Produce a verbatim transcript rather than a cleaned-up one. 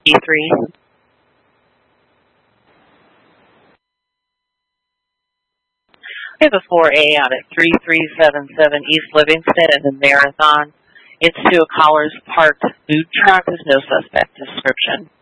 E three. We have a four A out at three three seven seven East Livingston in the Marathon. It's to a Collars Park food truck. There's no suspect description.